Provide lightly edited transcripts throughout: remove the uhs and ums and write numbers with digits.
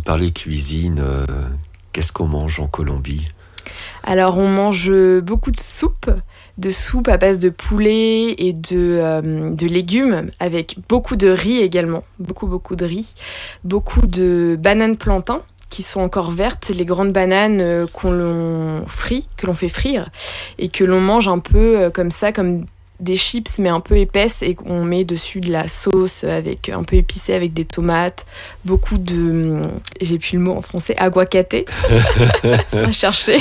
parler cuisine. Qu'est-ce qu'on mange en Colombie ? Alors, on mange beaucoup de soupe à base de poulet et de légumes, avec beaucoup de riz également, beaucoup de riz, beaucoup de bananes plantains qui sont encore vertes, les grandes bananes que l'on fait frire et que l'on mange un peu comme ça, comme des chips mais un peu épaisses, et qu'on met dessus de la sauce avec un peu épicée avec des tomates, beaucoup de, j'ai plus le mot en français, aguacate. Je vais chercher.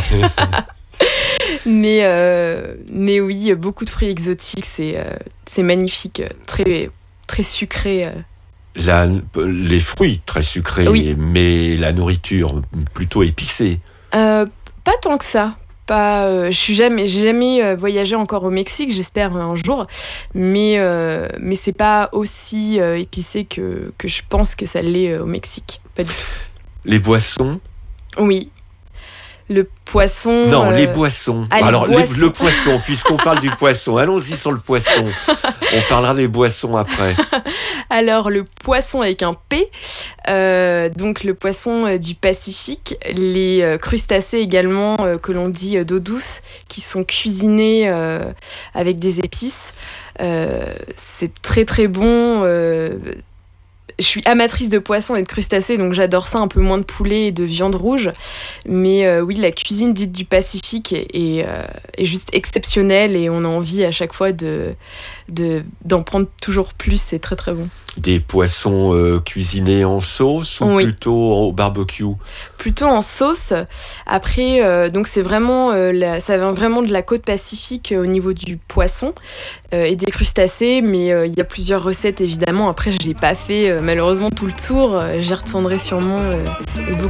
mais oui, beaucoup de fruits exotiques, c'est magnifique, très très sucré. Les fruits très sucrés, oui. Mais la nourriture plutôt épicée. Pas tant que ça. J'ai jamais voyagé encore au Mexique, j'espère un jour, mais c'est pas aussi épicé que je pense que ça l'est au Mexique, pas du tout. Les boissons ? Oui. Le poisson... Non, les boissons. Alors, le poisson, puisqu'on parle du poisson, allons-y sur le poisson. On parlera des boissons après. Alors, le poisson avec un P, donc le poisson du Pacifique, les crustacés également, que l'on dit d'eau douce, qui sont cuisinés avec des épices. C'est très très bon. Je suis amatrice de poissons et de crustacés, donc j'adore ça, un peu moins de poulet et de viande rouge. Mais oui, la cuisine dite du Pacifique est juste exceptionnelle, et on a envie à chaque fois d'en prendre toujours plus. C'est très très bon. Des poissons cuisinés en sauce ou oui. Plutôt au barbecue ? Plutôt en sauce. Après, donc c'est vraiment, ça vient vraiment de la côte pacifique au niveau du poisson et des crustacés, mais il y a plusieurs recettes évidemment. Après, je n'ai pas fait malheureusement tout le tour. J'y retournerai sûrement beaucoup